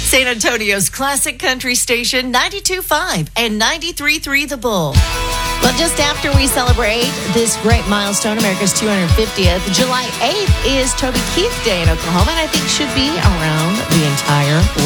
San Antonio's classic country station, 92.5 and 93.3 The Bull. Well, just after we celebrate this great milestone, America's 250th, July 8th is Toby Keith Day in Oklahoma, and I think should be around the entire